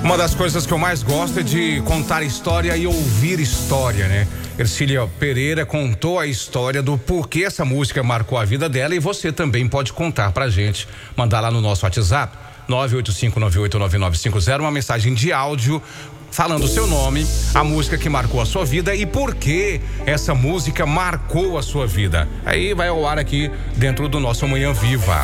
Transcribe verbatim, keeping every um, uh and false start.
Uma das coisas que eu mais gosto é de contar história e ouvir história, né? Ercília Pereira contou a história do porquê essa música marcou a vida dela e você também pode contar pra gente. Mandar lá no nosso WhatsApp nove oito cinco nove oito nove nove cinco zero uma mensagem de áudio falando o seu nome, a música que marcou a sua vida e por que essa música marcou a sua vida. Aí vai ao ar aqui dentro do nosso Manhã Viva.